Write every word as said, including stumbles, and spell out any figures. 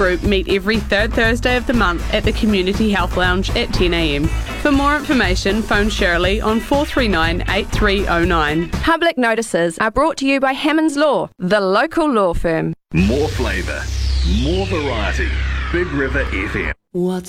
Group meet every third Thursday of the month at the Community Health Lounge at ten a m. For more information, phone Shirley on four three nine, eight three zero nine. Public notices are brought to you by Hammonds Law, the local law firm. More flavour, more variety. Big River F M. What's